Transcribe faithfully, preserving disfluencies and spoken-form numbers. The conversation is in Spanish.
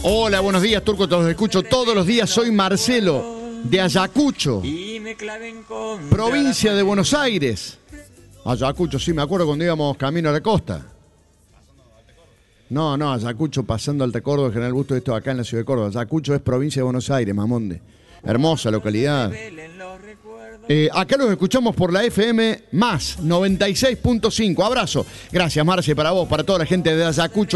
Hola, buenos días, Turco, te los escucho todos los días. Soy Marcelo, de Ayacucho, provincia de Buenos Aires. Ayacucho, sí, me acuerdo cuando íbamos camino a la costa. No, no, Ayacucho pasando Alta Córdoba, General Busto, esto acá en la ciudad de Córdoba. Ayacucho es provincia de Buenos Aires, Mamonde. Hermosa localidad. Eh, acá los escuchamos por la F M más noventa y seis punto cinco. Abrazo. Gracias, Marce, para vos, para toda la gente de Ayacucho.